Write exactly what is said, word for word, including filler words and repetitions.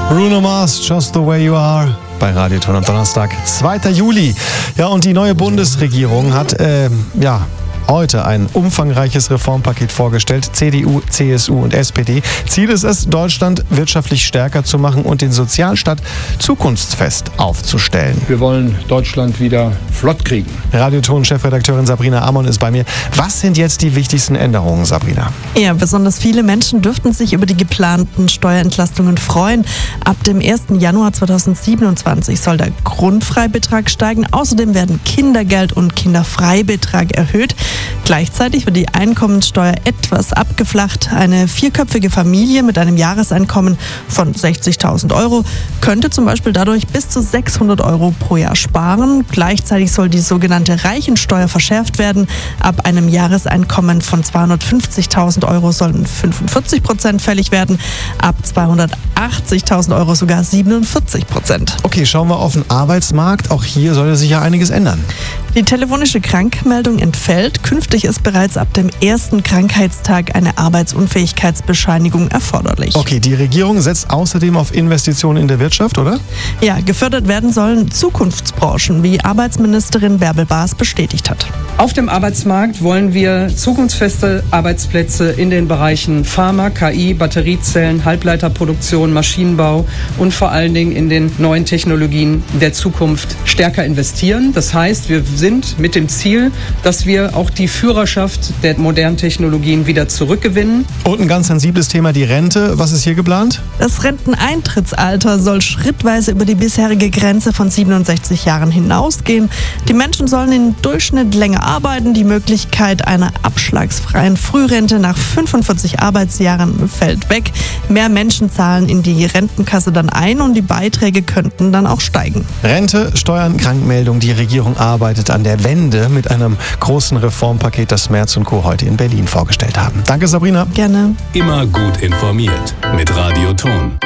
Bruno Mars, Just the Way You Are, bei Radio Ton am Donnerstag, zweiter Juli. Ja, und die neue Bundesregierung hat, äh, ja, heute ein umfangreiches Reformpaket vorgestellt. C D U, C S U und S P D. Ziel ist es, Deutschland wirtschaftlich stärker zu machen und den Sozialstaat zukunftsfest aufzustellen. Wir wollen Deutschland wieder flott kriegen. Radioton-Chefredakteurin Sabrina Amon ist bei mir. Was sind jetzt die wichtigsten Änderungen, Sabrina? Ja, besonders viele Menschen dürften sich über die geplanten Steuerentlastungen freuen. Ab dem ersten Januar zweitausendsiebenundzwanzig soll der Grundfreibetrag steigen. Außerdem werden Kindergeld und Kinderfreibetrag erhöht. Gleichzeitig wird die Einkommensteuer etwas abgeflacht. Eine vierköpfige Familie mit einem Jahreseinkommen von sechzigtausend Euro könnte zum Beispiel dadurch bis zu sechshundert Euro pro Jahr sparen. Gleichzeitig soll die sogenannte Reichensteuer verschärft werden. Ab einem Jahreseinkommen von zweihundertfünfzigtausend Euro sollen fünfundvierzig Prozent fällig werden. Ab zweihundertachtzigtausend Euro sogar siebenundvierzig Prozent. Okay, schauen wir auf den Arbeitsmarkt. Auch hier soll sich ja einiges ändern. Die telefonische Krankmeldung entfällt. Künftig ist bereits ab dem ersten Krankheitstag eine Arbeitsunfähigkeitsbescheinigung erforderlich. Okay, die Regierung setzt außerdem auf Investitionen in der Wirtschaft, oder? Ja, gefördert werden sollen Zukunftsbranchen, wie Arbeitsministerin Bärbel Baas bestätigt hat. Auf dem Arbeitsmarkt wollen wir zukunftsfeste Arbeitsplätze in den Bereichen Pharma, K I, Batteriezellen, Halbleiterproduktion, Maschinenbau und vor allen Dingen in den neuen Technologien der Zukunft stärker investieren. Das heißt, wir sind mit dem Ziel, dass wir auch die Führerschaft der modernen Technologien wieder zurückgewinnen. Und ein ganz sensibles Thema, die Rente. Was ist hier geplant? Das Renteneintrittsalter soll schrittweise über die bisherige Grenze von siebenundsechzig Jahren hinausgehen. Die Menschen sollen im Durchschnitt länger arbeiten. Die Möglichkeit einer abschlagsfreien Frührente nach fünfundvierzig Arbeitsjahren fällt weg. Mehr Menschen zahlen in die Rentenkasse dann ein und die Beiträge könnten dann auch steigen. Rente, Steuern, Krankmeldung. Die Regierung arbeitet an der Wende mit einem großen Reformpaket, das Merz und Co. heute in Berlin vorgestellt haben. Danke, Sabrina. Gerne. Immer gut informiert mit Radio Ton.